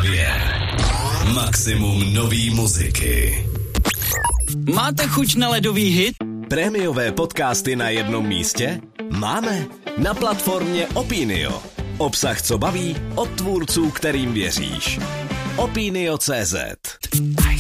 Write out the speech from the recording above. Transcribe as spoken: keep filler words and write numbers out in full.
hlavě. Maximum nový muziky. Máte chuť na ledový hit? Prémiové podcasty na jednom místě? Máme. Na platformě Opinio. Obsah, co baví, od tvůrců, kterým věříš. Opinio tečka cé zet.